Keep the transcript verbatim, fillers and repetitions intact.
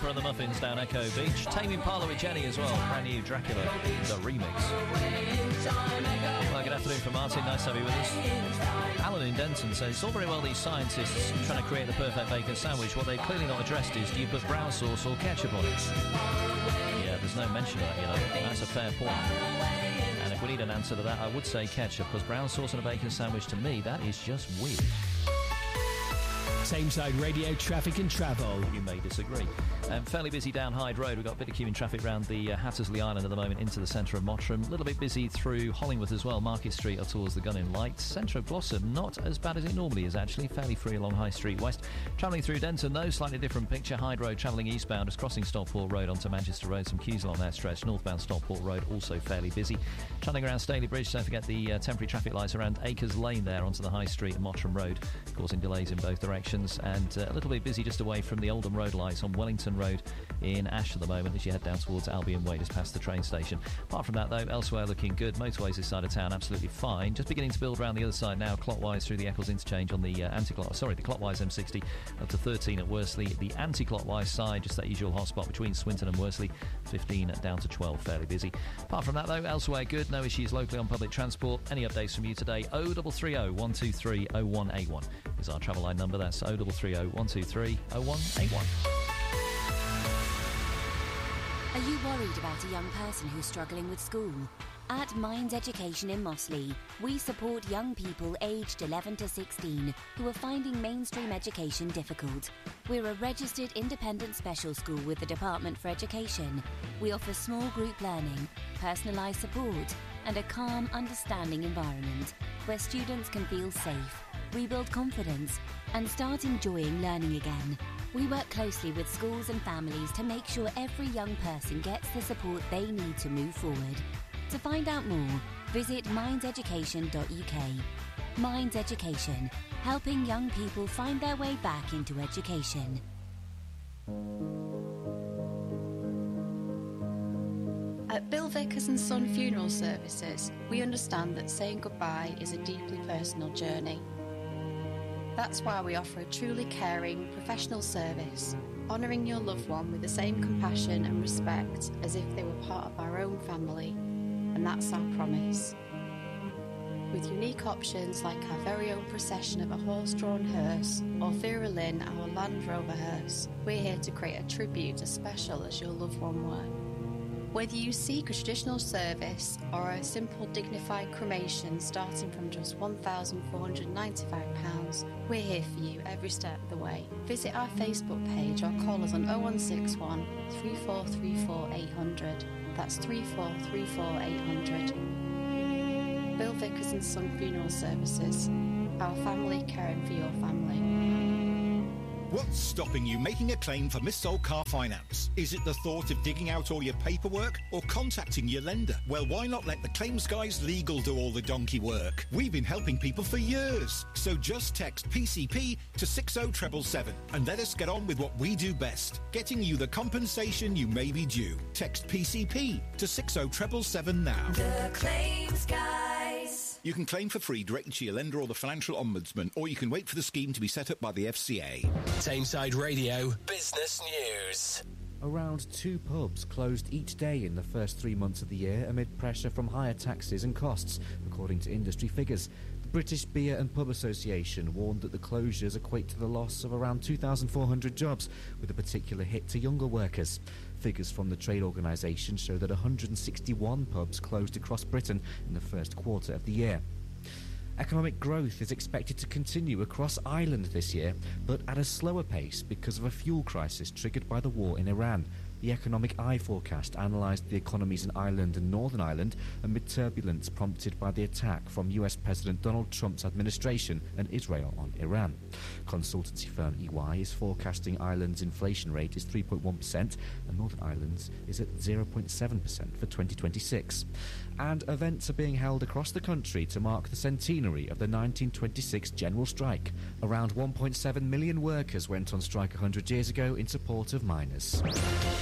Pepper and the Muffins down Echo Beach. Tame Impala with Jenny as well. Brand new Dracula, the remix. Well, good afternoon from Martin. Nice to have you with us. Alan in Denton says, it's all very well these scientists trying to create the perfect bacon sandwich. What they've clearly not addressed is, do you put brown sauce or ketchup on it? Yeah, there's no mention of that, you know. That's a fair point. And if we need an answer to that, I would say ketchup, because brown sauce on a bacon sandwich, to me, that is just weird. Tameside Radio traffic and travel. You may disagree. Um, fairly busy down Hyde Road. We've got a bit of queuing traffic around the uh, Hattersley Island at the moment into the centre of Mottram. A little bit busy through Hollingworth as well. Market Street up towards the Gunning Light. Centre of Blossom, not as bad as it normally is actually. Fairly free along High Street West. Travelling through Denton though, slightly different picture. Hyde Road travelling eastbound as crossing Stockport Road onto Manchester Road. Some queues along that stretch. Northbound Stockport Road also fairly busy. Travelling around Staley Bridge, don't forget the uh, temporary traffic lights around Acres Lane there onto the High Street and Mottram Road, causing delays in both directions. And uh, a little bit busy just away from the Oldham Road lights on Wellington Road in Ash at the moment as you head down towards Albion Way just past the train station. Apart from that though, elsewhere looking good. Motorways this side of town absolutely fine. Just beginning to build around the other side now, clockwise through the Eccles interchange on the uh, anti-clock sorry the clockwise M sixty up to thirteen at Worsley. The anti-clockwise side, just that usual hotspot between Swinton and Worsley, fifteen down to twelve, fairly busy. Apart from that though, elsewhere good. No issues locally on public transport. Any updates from you today? oh three three oh, one two three, oh one eight one is our travel line number. That's oh three three oh, one two three, oh one eight one. Are you worried about a young person who's struggling with school? At Minds Education in Mossley, we support young people aged eleven to sixteen who are finding mainstream education difficult. We're a registered independent special school with the Department for Education. We offer small group learning, personalised support, and a calm, understanding environment where students can feel safe, rebuild confidence, and start enjoying learning again. We work closely with schools and families to make sure every young person gets the support they need to move forward. To find out more, visit minds education dot U K. Minds Education, helping young people find their way back into education. At Bill Vickers and Son Funeral Services, we understand that saying goodbye is a deeply personal journey. That's why we offer a truly caring, professional service, honouring your loved one with the same compassion and respect as if they were part of our own family. And that's our promise. With unique options like our very own procession of a horse-drawn hearse or Vera Lynn, our Land Rover hearse, we're here to create a tribute as special as your loved one were. Whether you seek a traditional service or a simple dignified cremation starting from just one thousand four hundred ninety-five pounds, we're here for you every step of the way. Visit our Facebook page or call us on oh one six one, three four three four, eight hundred. That's three four three four, eight hundred. Bill Vickers and Son Funeral Services. Our family caring for your family. What's stopping you making a claim for missold car finance? Is it the thought of digging out all your paperwork or contacting your lender? Well, why not let the Claims Guys Legal do all the donkey work? We've been helping people for years. So just text P C P to six oh seven seven and let us get on with what we do best, getting you the compensation you may be due. Text P C P to six oh seven seven now. The Claims Guys. You can claim for free directly to your lender or the Financial Ombudsman, or you can wait for the scheme to be set up by the F C A. Tameside Radio Business News. Around two pubs closed each day in the first three months of the year amid pressure from higher taxes and costs, according to industry figures. The British Beer and Pub Association warned that the closures equate to the loss of around two thousand four hundred jobs, with a particular hit to younger workers. Figures from the trade organisation show that one hundred sixty-one pubs closed across Britain in the first quarter of the year. Economic growth is expected to continue across Ireland this year, but at a slower pace because of a fuel crisis triggered by the war in Iran. The Economic Eye forecast analysed the economies in Ireland and Northern Ireland amid turbulence prompted by the attack from U S President Donald Trump's administration and Israel on Iran. Consultancy firm E Y is forecasting Ireland's inflation rate is three point one percent and Northern Ireland's is at zero point seven percent for twenty twenty-six. And events are being held across the country to mark the centenary of the nineteen twenty-six general strike. Around one point seven million workers went on strike one hundred years ago in support of miners.